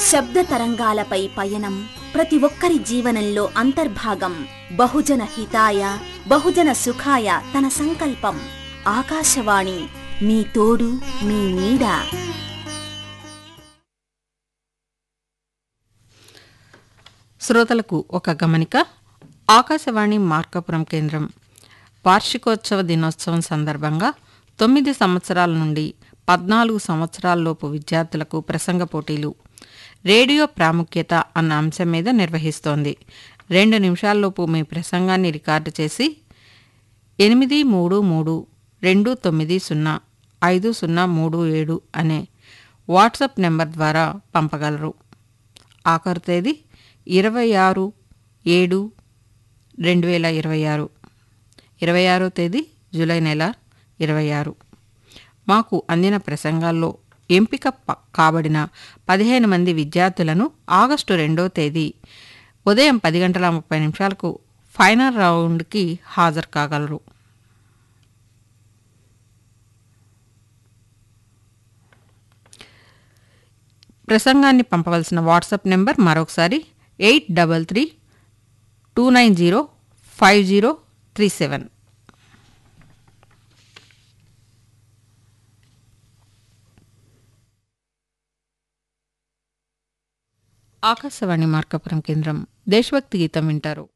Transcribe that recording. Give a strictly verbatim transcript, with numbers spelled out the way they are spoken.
శబ్ద తరంగాలపై పయనం ప్రతి ఒక్కరి జీవనంలో అంతర్భాగం. బహుజన హితాయ బహుజన సుఖాయ తన సంకల్పం. ఆకాశవాణి మీ తోడు మీ నీడ. శ్రోతలకు ఒక గమనిక. ఆకాశవాణి మార్కాపురం కేంద్రం వార్షికోత్సవ దినోత్సవం సందర్భంగా తొమ్మిది సంవత్సరాల నుండి పద్నాలుగు సంవత్సరాలలోపు విద్యార్థులకు ప్రసంగ పోటీలు రేడియో ప్రాముఖ్యత అన్న అంశం మీద నిర్వహిస్తోంది. రెండు నిమిషాల్లోపు మీ ప్రసంగాన్ని రికార్డు చేసి ఎనిమిది మూడు మూడు రెండు తొమ్మిది సున్నా ఐదు సున్నా మూడు ఏడు అనే వాట్సాప్ నెంబర్ ద్వారా పంపగలరు. ఆఖరు తేదీ ఇరవై ఆరు ఏడు రెండు వేల ఇరవై ఆరు ఇరవై ఆరో తేదీ జూలై నెల ఇరవై ఆరు. మాకు అందిన ప్రసంగాల్లో ఎంపిక కాబడిన పదిహేను మంది విద్యార్థులను ఆగస్టు రెండో తేదీ ఉదయం పది గంటల ముప్పై నిమిషాలకు ఫైనల్ రౌండ్కి హాజరు కాగలరు. ప్రసంగాన్ని పంపవలసిన వాట్సాప్ నెంబర్ మరొకసారి eight double three two nine zero five zero three seven. Akashvani Markapuram కేంద్రం దేశభక్తి గీతం వింటారు.